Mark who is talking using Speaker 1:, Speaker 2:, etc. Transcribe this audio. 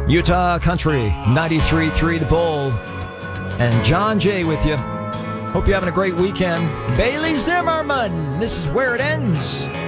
Speaker 1: Utah Country, 93.3 The Bull. And John Jay with you. Hope you're having a great weekend. Bailey Zimmerman, this is where it ends.